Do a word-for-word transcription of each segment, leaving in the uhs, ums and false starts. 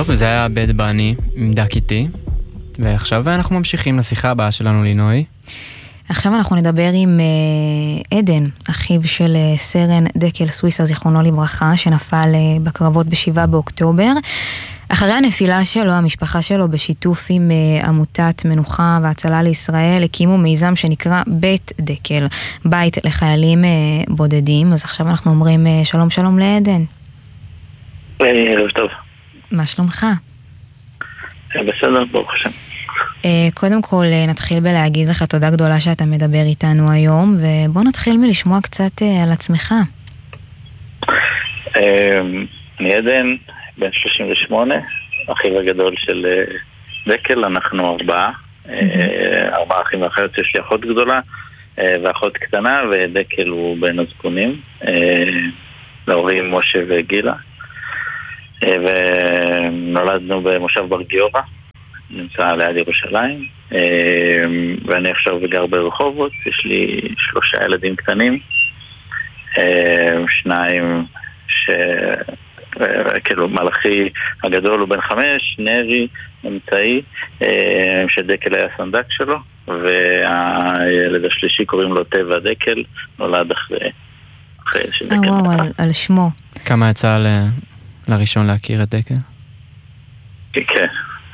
טוב, זה היה בד בני עם דק איתי, ועכשיו אנחנו ממשיכים לשיחה הבאה שלנו לינוי. עכשיו אנחנו נדבר עם uh, עדן, אחיו של uh, סרן דקל סוויסה, זיכרונו לברכה, שנפל uh, בקרבות בשבעה באוקטובר. אחרי הנפילה שלו, המשפחה שלו בשיתוף עם uh, עמותת מנוחה והצלה לישראל, הקימו מיזם שנקרא בית דקל, בית לחיילים uh, בודדים. אז עכשיו אנחנו אומרים uh, שלום שלום לעדן. ערב טוב. מה שלומך? בסדר, ברוך השם. קודם כל נתחיל בלהגיד לך תודה גדולה שאתה מדבר איתנו היום, ובוא נתחיל מלשמוע קצת על עצמך. אני עדן, בן שלושים ושמונה, אחיו הגדול של דקל, אנחנו ארבעה, ארבעה אחים ואחיות, יש לי אחות גדולה ואחות קטנה, ודקל הוא בן הזקונים, להורים משה וגילה, ונולדנו במושב בר גיורא, נמצא ליד ירושלים, ואני עכשיו גר ברחובות. יש לי שלושה ילדים קטנים, שניים ש... כאילו מלאכי הגדול הוא בן חמש, נרי אמצעי, שדקל היה סנדק שלו, והילד השלישי קוראים לו טבע דקל, נולד אחרי, אחרי שדקל נפל. וואו, על, על שמו. כמה יצא ל... לראשון להכיר את דקל? כן.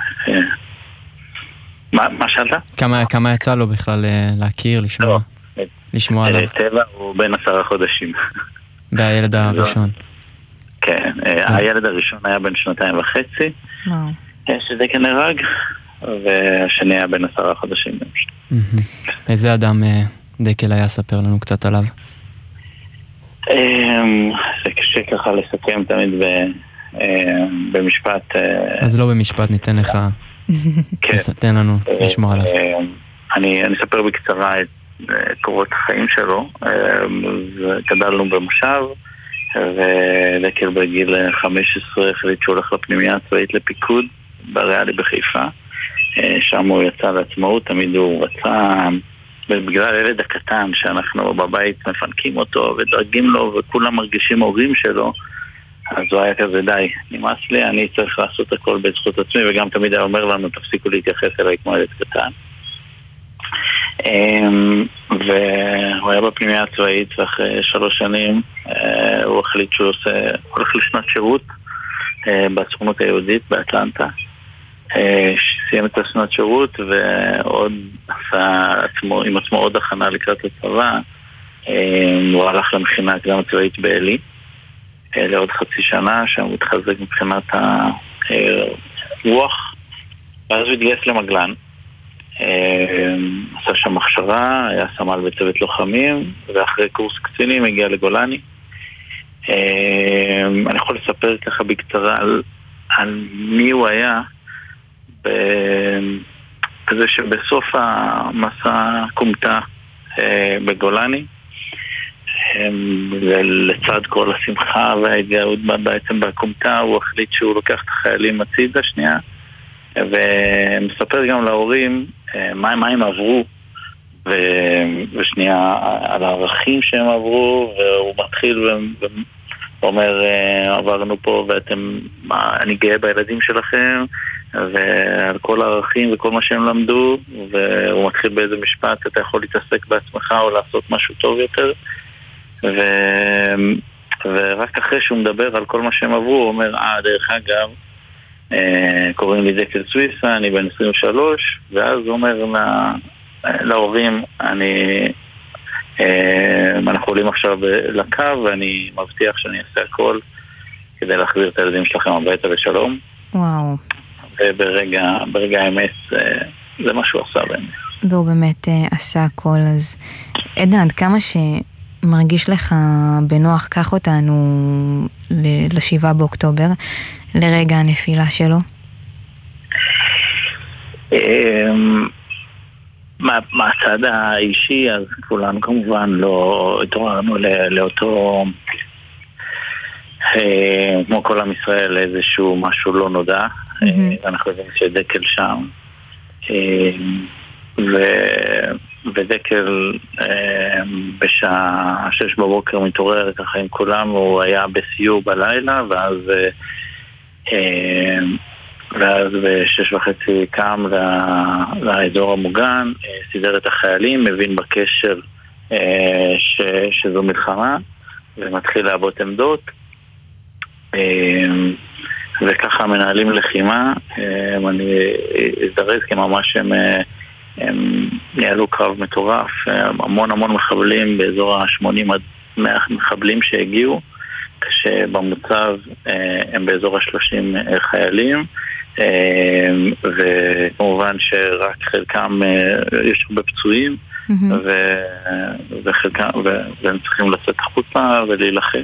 מה, מה שאלת? כמה, כמה יצא לו בכלל להכיר, לשמוע? לא. לשמוע עליו. טבע הוא בין עשרה חודשים. והילד הראשון? כן, הילד הראשון היה בן שנתיים וחצי. וואו. שדקל נהרג, והשני היה בן עשרה חודשים. איזה אדם דקל היה? ספר לנו קצת עליו. זה קשה ככה לסכם תמיד במשפט. אז לא במשפט, ניתן לך, תן לנו לשמוע עליו. אני אספר בקצרה את קורות החיים שלו. גדלנו במושב, ודקל בגיל חמש עשרה החליט שהוא הולך לפנימיה הצבאית לפיקוד בריאלי בחיפה. שם הוא יצא לעצמאות, תמיד הוא רצה, ובגלל הילד הקטן שאנחנו בבית מפנקים אותו ודרגים לו וכולם מרגישים הורים שלו, אז הוא היה כזה, די, נמאס לי, אני צריך לעשות הכל בזכות עצמי, וגם תמיד היה אומר לנו, תפסיקו להתייחס אליי כמו ילד קטן. והוא היה בפנימיה הצבאית, ואחרי שלוש שנים הוא החליט שהוא עושה, הולך לשנת שירות בסוכנות היהודית באטלנטה. סיים את השנת שירות ועוד עשה עצמו, עם עצמו עוד הכנה לקראת הצבא. הוא הלך למכינה הקדם הצבאית באלי לעוד חצי שנה, שם הוא התחזק מבחינת הרוח, ואז הוא התגייס למגלן, עשה שם הכשרה, היה סמל בצוות לוחמים, ואחרי קורס קצינים הגיע לגולני. אני יכול לספר ככה בקצרה על, על מי הוא היה, כזה שבסוף המסע קומתה בגולני, ולצד כל השמחה וההתגאות בעצם בקומתה, הוא החליט שהוא לוקח את החיילים הצידה שנייה, ומספר גם להורים מה, מה הם עברו, ושנייה על הערכים שהם עברו, והוא מתחיל ואומר, עברנו פה ואתם, אני גאה בילדים שלכם, ועל כל הערכים וכל מה שהם למדו, והוא מתחיל באיזה משפט, אתה יכול להתעסק בעצמך או לעשות משהו טוב יותר, ו... ורק אחרי שהוא מדבר על כל מה שהם עברו, הוא אומר, אה, דרך אגב, קוראים לי דקל סוויסה, אני בן עשרים ושלוש, ואז הוא אומר לה... להורים, אני... אנחנו עולים עכשיו לקו, ואני מבטיח שאני אעשה הכל כדי להחזיר את הילדים שלכם הביתה בשלום. וואו. וברגע, ברגע האמת, זה מה שהוא עשה באמת. והוא באמת עשה הכל. אז עדן, עד כמה שמרגיש לך בנוח, קח אותנו לשבעה באוקטובר, לרגע הנפילה שלו? מהצד האישי, אז כולנו כמובן לא התעוררנו לאותו, כמו כל עם ישראל, איזשהו משהו לא נודע. אנחנו יודעים שדקל שם, ודקל בשעה שש בבוקר מתעורר ככה עם כולם, הוא היה בסיור בלילה, ואז ואז בשש וחצי קם לאזור המוגן, סידר את החיילים, מבין בקשר ש, שזו מלחמה, ומתחיל לעבוד עמדות, וככה מנהלים לחימה. אני אזדרז כי ממש הם, הם ניהלו קרב מטורף, המון המון מחבלים, באזור ה-שמונים עד מאה מחבלים שהגיעו, כשבמוצב הם באזור ה-שלושים חיילים, וכמובן שרק חלקם יש הרבה פצועים, והם צריכים לצאת החוצה ולהילחם.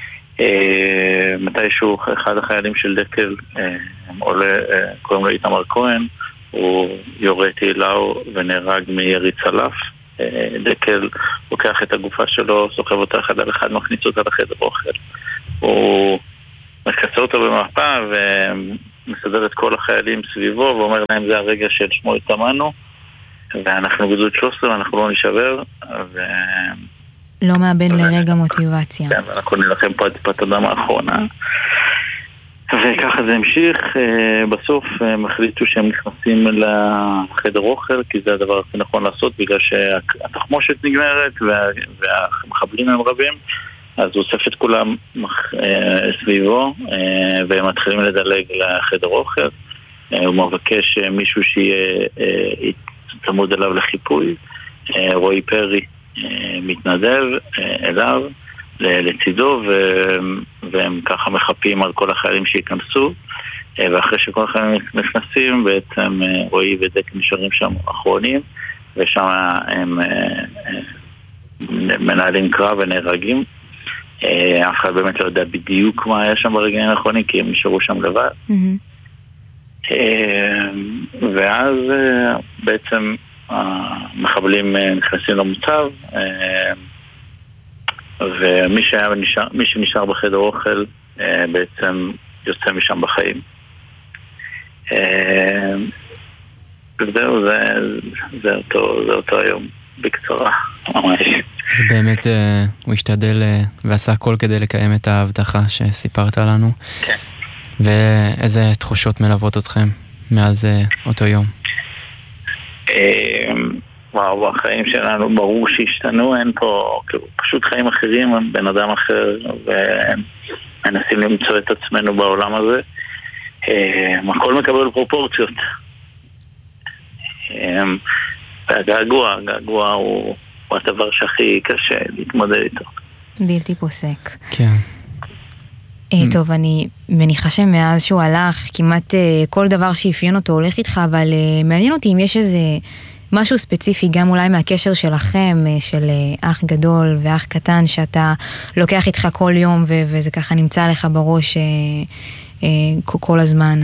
מתישהו אחד החיילים של דקל עולה, קוראים לו איתמר כהן, הוא יורה תהילאו ונהרג מירי צלף. דקל לוקח את הגופה שלו, סוחב אותה אחד על אחד, מכניס אותה לחדר אוכל. הוא מקצר אותו במפה ומסדר את כל החיילים סביבו ואומר להם זה הרגע של שמו התאמנו, ואנחנו גדוד שלוש עשרה ואנחנו לא נשבר, ו... לא מאבד לרגע מוטיבציה. כן, אנחנו נלחם פה את טיפת הדם האחרונה, וככה זה המשיך. בסוף הם החליטו שהם נכנסים לחדר אוכל, כי זה הדבר הכי נכון לעשות, בגלל שהתחמושת נגמרת והמחבלים הם רבים, אז הוא אוסף את כולם סביבו, והם מתחילים לדלג לחדר אוכל. הוא מבקש מישהו שיהיה צמוד אליו לחיפוי. רועי פרי מתנדב אליו, לצידו, והם ככה מחפים על כל החיילים שיכנסו, ואחרי שכל החיילים נכנסים, בעצם רועי ודק נשארים שם אחרונים, ושם הם מנהלים קרב ונהרגים. אף אחד באמת לא יודע בדיוק מה היה שם ברגעים האחרונים, כי הם נשארו שם לבד. ואז בעצם המחבלים נכנסים למוצב, ומי שהיה נשאר, מי שנשאר בחדר אוכל בעצם יוצא משם בחיים. וזהו, זה, זה אותו, זה אותו היום בקצרה, ממש. אז באמת הוא השתדל ועשה הכל כדי לקיים את ההבטחה שסיפרת לנו. כן. ואיזה תחושות מלוות אתכם מאז אותו יום? וואו, החיים שלנו ברור שהשתנו, אין פה פשוט חיים אחרים, בן אדם אחר, ומנסים למצוא את עצמנו בעולם הזה. הכל מקבל פרופורציות. והגעגוע, הגעגוע הוא הדבר שהכי קשה להתמודד איתו. בלתי פוסק. כן. טוב, אני מניחה שמאז שהוא הלך, כמעט כל דבר שאפיין אותו הולך איתך, אבל מעניין אותי אם יש איזה משהו ספציפי, גם אולי מהקשר שלכם, של אח גדול ואח קטן, שאתה לוקח איתך כל יום, וזה ככה נמצא לך בראש כל הזמן.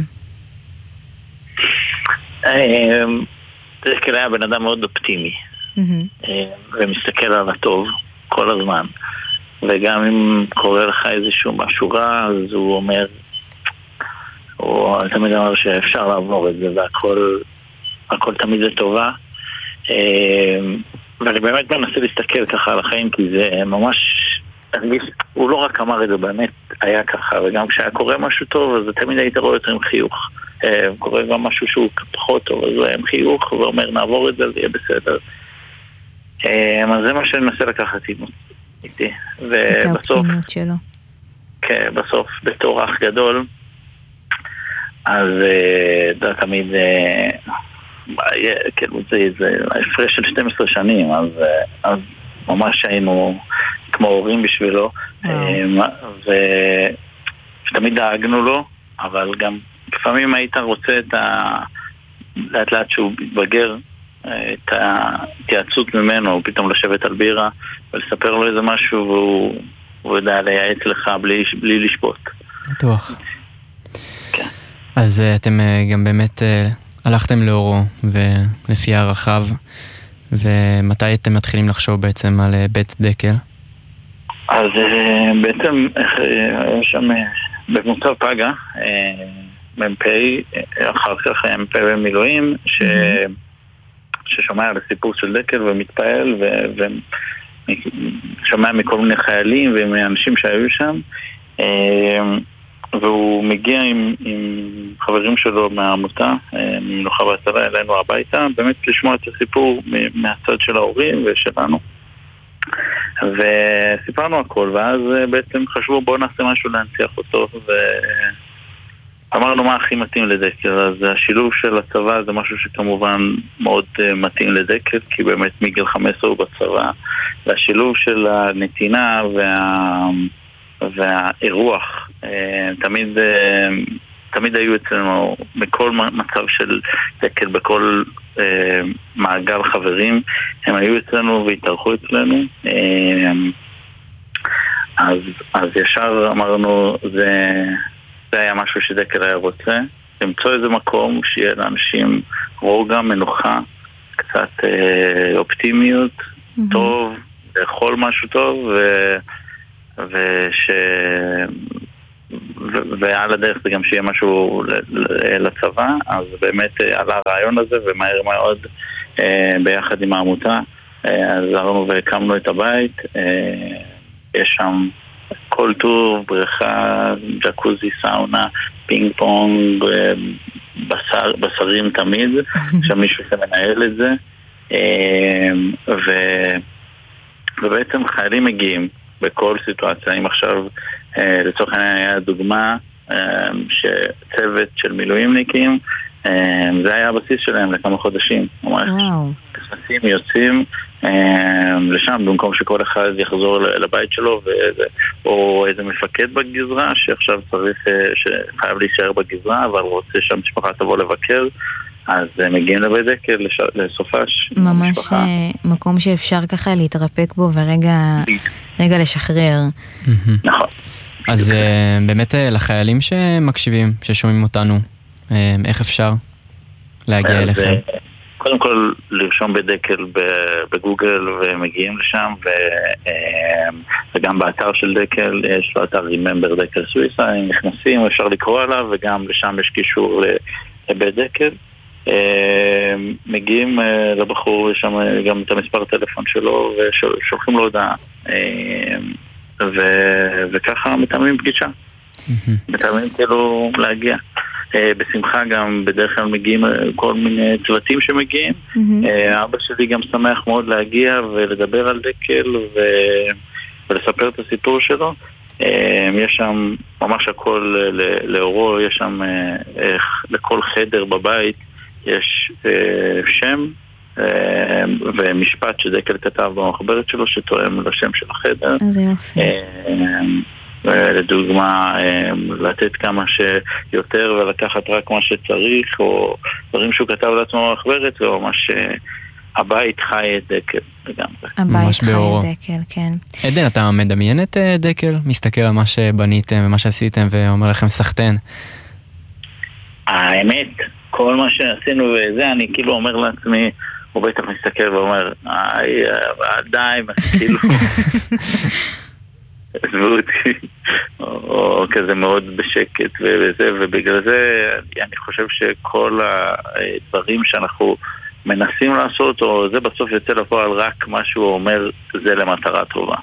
זה כאילו היה בן אדם מאוד אופטימי, ומסתכל על הטוב כל הזמן. וגם אם קורה לך איזשהו משהו רע, אז הוא אומר, הוא תמיד אמר שאפשר לעבור את זה, והכל הכל תמיד זה טובה. ואני באמת מנסה להסתכל ככה על החיים, כי זה ממש, הוא לא רק אמר את זה, באמת היה ככה, וגם כשהיה קורה משהו טוב, אז תמיד היית רואה יותר עם חיוך. קורה גם משהו שהוא פחות טוב, אז הוא היה עם חיוך, ואומר נעבור את זה, זה יהיה בסדר. אז זה מה שאני מנסה לקחת איתי. את האופטימיות שלו. כן, בסוף בתור אח גדול, אז זה תמיד, כאילו זה הפרש של שתים עשרה שנים, אז ממש היינו כמו הורים בשבילו, ותמיד דאגנו לו, אבל גם לפעמים היית רוצה את ה... לאט לאט שהוא מתבגר, את ההתייעצות ממנו, פתאום לשבת על בירה ולספר לו איזה משהו, והוא, הוא יודע לייעץ לך בלי, בלי לשפוט. בטוח. כן. אז אתם גם באמת הלכתם לאורו ולפי הרחב, ומתי אתם מתחילים לחשוב בעצם על בית דקל? אז בעצם היה שם במוצב פגה, מ"פ, אחר כך מ"פ במילואים, ש... ששומע על הסיפור של דקל ומתפעל ושומע מכל מיני חיילים ומאנשים שהיו שם, והוא מגיע עם, עם חברים שלו מהעמותה, ממנוחה והצלה, אלינו הביתה, באמת לשמוע את הסיפור מהצד של ההורים ושלנו. וסיפרנו הכל, ואז בעצם חשבו בואו נעשה משהו להנציח אותו, ואמרנו מה הכי מתאים לדקל. אז השילוב של הצבא זה משהו שכמובן מאוד מתאים לדקל, כי באמת מגיל חמש עשרה הוא בצבא, והשילוב של הנתינה וה... והאירוח תמיד, תמיד היו אצלנו בכל מצב של דקל, בכל מעגל חברים, הם היו אצלנו והתארחו אצלנו. אז, אז ישר אמרנו, זה, זה היה משהו שדקל היה רוצה, למצוא איזה מקום שיהיה לאנשים רוגע, מנוחה, קצת אופטימיות, mm-hmm. טוב, לאכול משהו טוב, ו... וש... ו... ועל הדרך זה גם שיהיה משהו לצבא. אז באמת עלה הרעיון הזה, ומהר מאוד ביחד עם העמותה עזרנו והקמנו את הבית. יש שם כל טור, בריכה, ג'קוזי, סאונה, פינג פונג, בשר, בשרים תמיד, שם מישהו שמנהל את זה. ו... ובעצם חיילים מגיעים בכל סיטואציה. אם עכשיו לצורך העניין היה דוגמה שצוות של מילואימניקים, זה היה הבסיס שלהם לכמה חודשים. ממש כנסים יוצאים לשם במקום שכל אחד יחזור לבית שלו, או איזה מפקד בגזרה שעכשיו צריך, שחייב להישאר בגזרה אבל רוצה שהמשפחה תבוא לבקר, אז מגיעים לבית דקל לסופש. ממש מקום שאפשר ככה להתרפק בו ורגע רגע לשחרר. נכון. אז באמת לחיילים שמקשיבים, ששומעים אותנו, איך אפשר להגיע אליכם? קודם כל לרשום בדקל בגוגל ומגיעים לשם, וגם באתר של דקל יש לו אתר Remember דקל סוויסה, הם נכנסים, אפשר לקרוא עליו, וגם לשם יש קישור לבית דקל. מגיעים לבחור, יש שם גם את המספר הטלפון שלו ושולחים לו הודעה, וככה מתאמים פגישה, מתאמים כאילו להגיע. בשמחה גם בדרך כלל מגיעים כל מיני צוותים שמגיעים. אבא שלי גם שמח מאוד להגיע ולדבר על דקל ולספר את הסיפור שלו. יש שם ממש הכל לאורו, יש שם לכל חדר בבית יש שם ומשפט שדקל כתב במחברת שלו שתואם לשם של החדר. אז יופי. לדוגמה, לתת כמה שיותר ולקחת רק מה שצריך, או דברים שהוא כתב לעצמו במחברת, וממש הבית חי את דקל לגמרי. הבית חי את דקל, כן. עדן, אתה מדמיין את דקל? מסתכל על מה שבניתם ומה שעשיתם ואומר לכם סחטן? האמת, כל מה שעשינו וזה, אני כאילו אומר לעצמי, הוא בטח מסתכל ואומר, איי, די, כאילו... עזבו אותי, או כזה מאוד בשקט וזה, ובגלל זה אני חושב שכל הדברים שאנחנו מנסים לעשות, או זה בסוף יוצא לפועל רק מה שהוא אומר, זה למטרה טובה.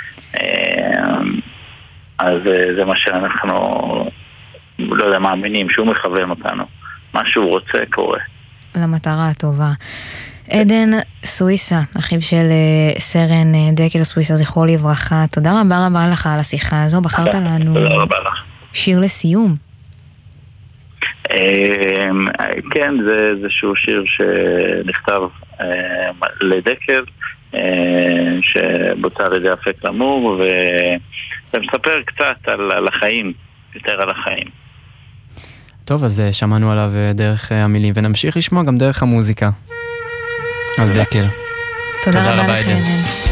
אז זה מה שאנחנו, לא יודע, מאמינים, שהוא מכוון אותנו. מה שהוא רוצה קורה. למטרה הטובה. עדן סוויסה, אחיו של סרן דקל סוויסה, זכרו לברכה, תודה רבה רבה לך על השיחה הזו, בחרת לנו שיר לסיום. כן, זה איזשהו שיר שנכתב לדקל, שבוצע על ידי אפק למור, ומספר קצת על החיים, יותר על החיים. טוב, אז שמענו עליו דרך המילים, ונמשיך לשמוע גם דרך המוזיקה. על דקל. תודה רבה לכם.